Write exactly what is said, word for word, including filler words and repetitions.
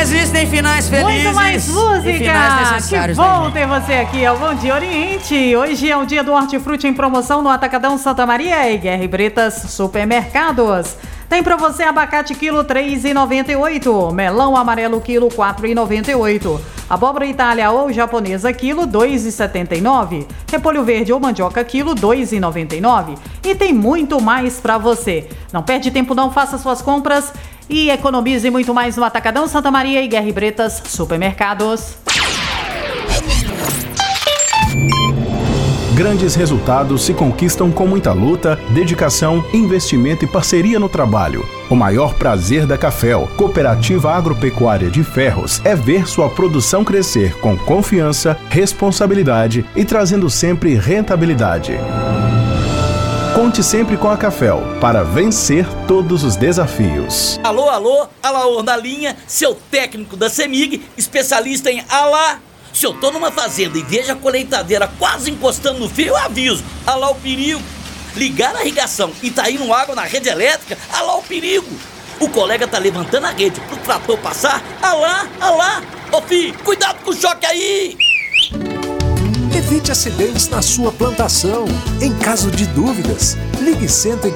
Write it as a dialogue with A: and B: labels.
A: existem finais felizes.
B: Muito mais música.
A: E finais necessários.
B: Que bom
A: né,
B: ter você aqui. É o Bom Dia Oriente. Hoje é o dia do Hortifruti em promoção no Atacadão Santa Maria e Guerra Bretas Supermercados. Tem pra você abacate quilo três reais e noventa e oito centavos, melão amarelo quilo quatro reais e noventa e oito centavos, abóbora Itália ou japonesa quilo dois reais e setenta e nove centavos, repolho verde ou mandioca quilo dois reais e noventa e nove centavos e tem muito mais pra você. Não perde tempo não, faça suas compras e economize muito mais no Atacadão Santa Maria e Guerra Bretas Supermercados.
C: Grandes resultados se conquistam com muita luta, dedicação, investimento e parceria no trabalho. O maior prazer da Cafel, Cooperativa Agropecuária de Ferros, é ver sua produção crescer com confiança, responsabilidade e trazendo sempre rentabilidade. Conte sempre com a Cafel para vencer todos os desafios.
D: Alô, alô, Alaor na linha, seu técnico da CEMIG, especialista em alá. Se eu tô numa fazenda e vejo a colheitadeira quase encostando no fio, eu aviso. Alá o perigo. Ligar a irrigação e tá indo água na rede elétrica, alá o perigo. O colega tá levantando a rede pro trator passar, alá, alá. Ô filho, cuidado com o choque aí.
E: Evite acidentes na sua plantação. Em caso de dúvidas, ligue cento e